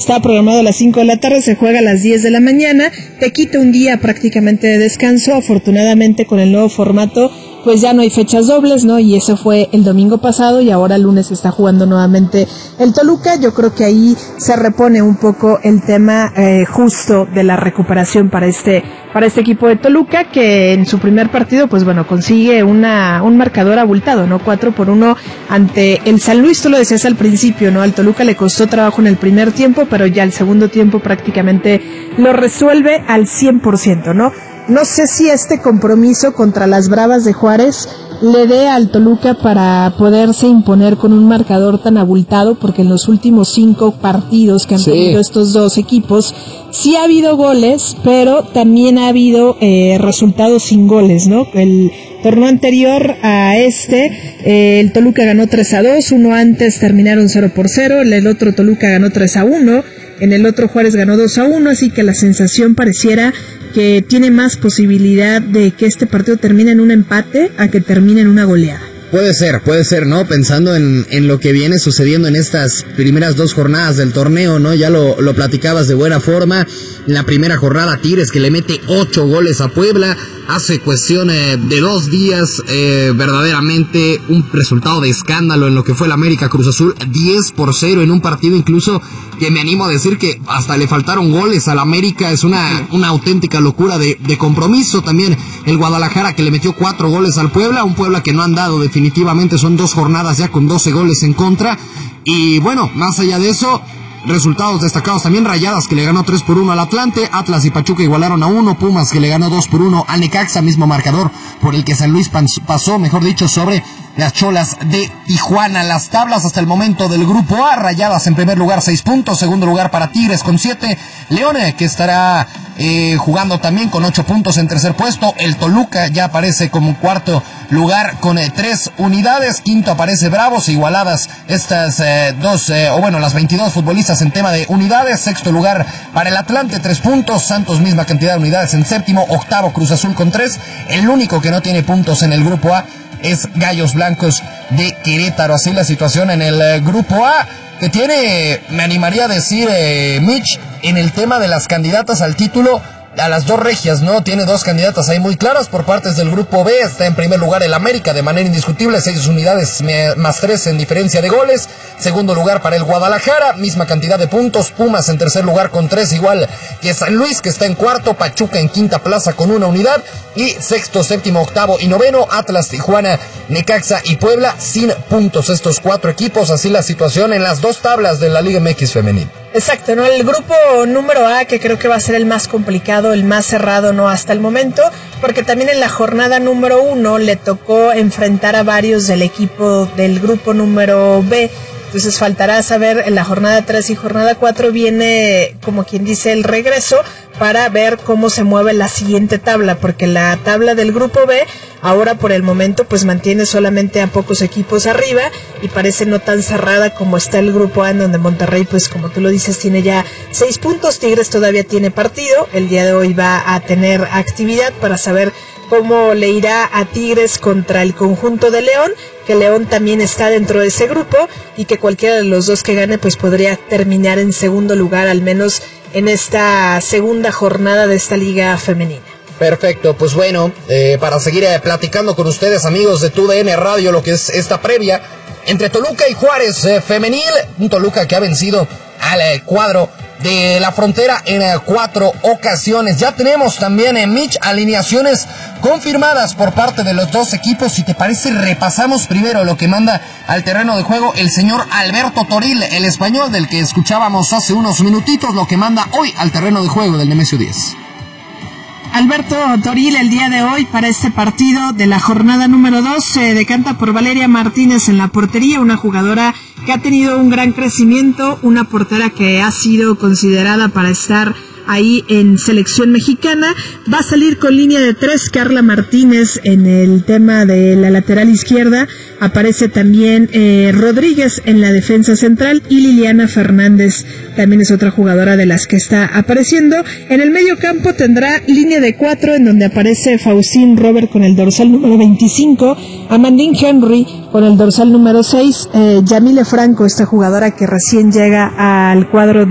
estaba programado a las 5 de la tarde, se juega a las 10 de la mañana, te quita un día prácticamente de descanso. Afortunadamente con el nuevo formato pues ya no hay fechas dobles, ¿no? Y eso fue el domingo pasado y ahora el lunes está jugando nuevamente el Toluca. Yo creo que ahí se repone un poco el tema justo de la recuperación para este equipo de Toluca, que en su primer partido pues bueno consigue un marcador abultado, ¿no? 4-1 ante el San Luis. Tú lo decías al principio, ¿no? Al Toluca le costó trabajo en el primer tiempo, pero ya el segundo tiempo prácticamente lo resuelve al 100%, ¿no? No sé si este compromiso contra las Bravas de Juárez le dé al Toluca para poderse imponer con un marcador tan abultado, porque en los últimos 5 partidos que han tenido estos dos equipos, sí ha habido goles, pero también ha habido resultados sin goles, ¿no? El torneo anterior a el Toluca ganó 3-2, uno antes terminaron 0-0, el otro Toluca ganó 3-1, en el otro Juárez ganó 2-1, así que la sensación pareciera que tiene más posibilidad de que este partido termine en un empate a que termine en una goleada. Puede ser, ¿no? Pensando en lo que viene sucediendo en estas primeras 2 jornadas del torneo, ¿no? Ya lo platicabas de buena forma. En la primera jornada, Tigres, que le mete 8 goles a Puebla. Hace cuestión de 2 días, verdaderamente un resultado de escándalo en lo que fue el América Cruz Azul, 10-0 en un partido incluso que me animo a decir que hasta le faltaron goles al América. Es una auténtica locura de compromiso. También el Guadalajara, que le metió 4 goles al Puebla, un Puebla que no han dado definitivamente, son 2 jornadas ya con 12 goles en contra. Y bueno, más allá de eso, resultados destacados también: Rayadas, que le ganó 3-1 al Atlante, Atlas y Pachuca igualaron a 1, Pumas, que le ganó 2-1 al Necaxa, mismo marcador por el que San Luis pasó, mejor dicho, sobre las Cholas de Tijuana. Las tablas hasta el momento del grupo A: Rayadas en primer lugar 6 puntos, segundo lugar para Tigres con 7, León, que estará jugando también con 8 puntos en tercer puesto, el Toluca ya aparece como cuarto lugar con 3 unidades, quinto aparece Bravos, igualadas estas las 22 futbolistas en tema de unidades, sexto lugar para el Atlante 3 puntos, Santos misma cantidad de unidades en séptimo, octavo Cruz Azul con 3, el único que no tiene puntos en el grupo A es Gallos Blancos de Querétaro. Así la situación en el grupo A, que tiene, me animaría a decir, Mitch, en el tema de las candidatas al título, a las 2 regias, ¿no? Tiene 2 candidatas ahí muy claras. Por partes del grupo B está en primer lugar el América de manera indiscutible, 6 unidades más 3 en diferencia de goles. Segundo lugar para el Guadalajara, misma cantidad de puntos. Pumas en tercer lugar con 3, igual que San Luis, que está en cuarto. Pachuca en quinta plaza con 1 unidad. Y sexto, séptimo, octavo y noveno, Atlas, Tijuana, Necaxa y Puebla sin puntos. Estos 4 equipos, así la situación en las 2 tablas de la Liga MX femenil. Exacto, ¿no? El grupo número A, que creo que va a ser el más complicado, el más cerrado, ¿no? Hasta el momento, porque también en la jornada número 1 le tocó enfrentar a varios del equipo del grupo número B. Entonces faltará saber, en la jornada 3 y jornada 4 viene, como quien dice, el regreso para ver cómo se mueve la siguiente tabla, porque la tabla del grupo B ahora por el momento pues mantiene solamente a pocos equipos arriba y parece no tan cerrada como está el grupo A, en donde Monterrey, pues como tú lo dices, tiene ya 6 puntos, Tigres todavía tiene partido, el día de hoy va a tener actividad para saber cómo le irá a Tigres contra el conjunto de León, que León también está dentro de ese grupo y que cualquiera de los dos que gane pues podría terminar en segundo lugar, al menos en esta segunda jornada de esta liga femenina. Perfecto, pues bueno, para seguir platicando con ustedes, amigos de TUDN Radio, lo que es esta previa entre Toluca y Juárez femenil, un Toluca que ha vencido al cuadro de la Frontera en 4 ocasiones. Ya tenemos también en Mitch alineaciones confirmadas por parte de los 2 equipos. Si te parece, repasamos primero lo que manda al terreno de juego el señor Alberto Toril, el español del que escuchábamos hace unos minutitos, lo que manda hoy al terreno de juego del Nemesio 10. Alberto Toril el día de hoy para este partido de la jornada número 2 se decanta por Valeria Martínez en la portería, una jugadora que ha tenido un gran crecimiento, una portera que ha sido considerada para estar ahí en selección mexicana. Va a salir con línea de 3 Carla Martínez en el tema de la lateral izquierda. Aparece también Rodríguez en la defensa central y Liliana Fernández también es otra jugadora de las que está apareciendo. En el medio campo tendrá línea de 4 en donde aparece Faustín Robert con el dorsal número 25, Amandine Henry con el dorsal número 6, Yamile Franco, esta jugadora que recién llega al cuadro de